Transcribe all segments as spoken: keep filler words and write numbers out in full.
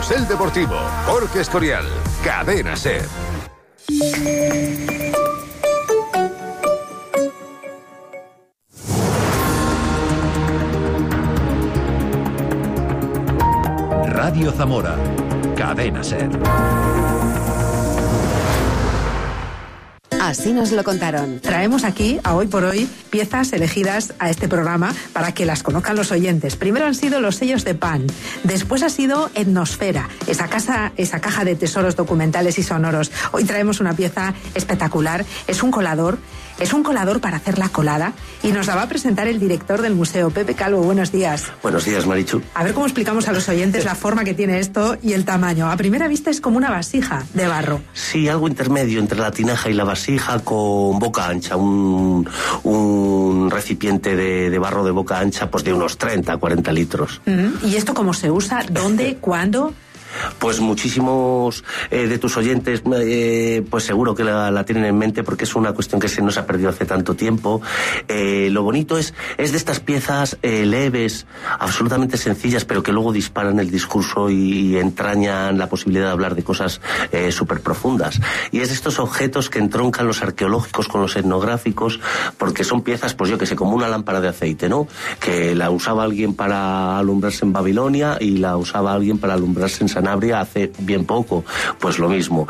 Carrusel Deportivo, Jorge Escorial, Cadena SER. Radio Zamora, Cadena SER. Así nos lo contaron. Traemos aquí, a Hoy por Hoy, piezas elegidas a este programa para que las conozcan los oyentes. Primero han sido los sellos de Pan, después ha sido Etnosfera, esa, casa, esa caja de tesoros documentales y sonoros. Hoy traemos una pieza espectacular, es un colador, es un colador para hacer la colada y nos la va a presentar el director del museo, Pepe Calvo. Buenos días. Buenos días, Marichu. A ver cómo explicamos a los oyentes la forma que tiene esto y el tamaño. A primera vista es como una vasija de barro. Sí, algo intermedio entre la tinaja y la vasija, con boca ancha, un, un recipiente de, de barro de boca ancha, pues de unos treinta, cuarenta litros. Mm-hmm. ¿Y esto cómo se usa? ¿Dónde? ¿Cuándo? Pues muchísimos eh, de tus oyentes eh, pues seguro que la, la tienen en mente, porque es una cuestión que se nos ha perdido hace tanto tiempo. Eh, lo bonito es, es de estas piezas eh, leves, absolutamente sencillas, pero que luego disparan el discurso y, y entrañan la posibilidad de hablar de cosas eh, súper profundas. Y es de estos objetos que entroncan los arqueológicos con los etnográficos, porque son piezas, pues yo que sé, como una lámpara de aceite, ¿no? Que la usaba alguien para alumbrarse en Babilonia y la usaba alguien para alumbrarse en Sanabria hace bien poco. Pues lo mismo.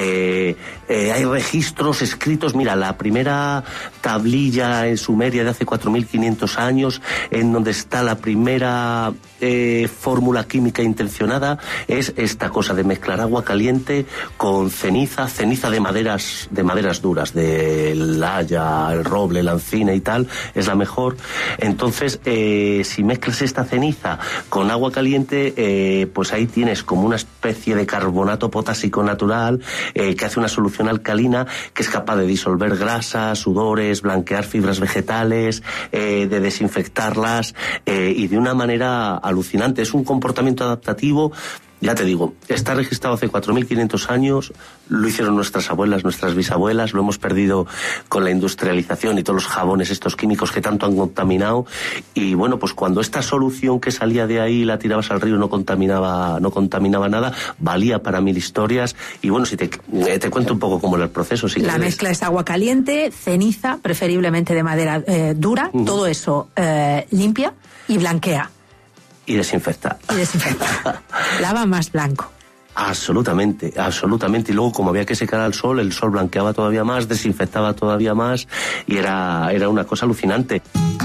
Eh, eh, hay registros escritos, mira, la primera tablilla en Sumeria de hace cuatro mil quinientos años, en donde está la primera eh, fórmula química intencionada, es esta cosa de mezclar agua caliente con ceniza, ceniza de maderas, de maderas duras, de la haya, el roble, la encina y tal, es la mejor. Entonces, eh, si mezclas esta ceniza con agua caliente, eh, pues ahí tienes como una especie de carbonato potásico natural eh, que hace una solución alcalina que es capaz de disolver grasas, sudores, blanquear fibras vegetales, eh, de desinfectarlas eh, y de una manera alucinante. Es un comportamiento adaptativo. Ya te digo, está registrado hace cuatro mil quinientos años, lo hicieron nuestras abuelas, nuestras bisabuelas, lo hemos perdido con la industrialización y todos los jabones, estos químicos que tanto han contaminado. Y bueno, pues cuando esta solución que salía de ahí la tirabas al río no contaminaba, no contaminaba nada, valía para mil historias. Y bueno, si te, te cuento un poco cómo era el proceso. Si la quieres. Mezcla es agua caliente, ceniza, preferiblemente de madera eh, dura, uh-huh. Todo eso eh, limpia y blanquea. Y desinfecta. Y desinfecta. Lava más blanco. Absolutamente, absolutamente. Y luego, como había que secar al sol, el sol blanqueaba todavía más, desinfectaba todavía más, y era, era una cosa alucinante.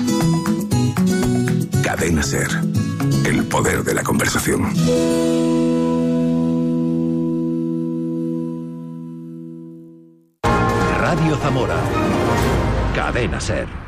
Cadena SER. El poder de la conversación. Radio Zamora. Cadena SER.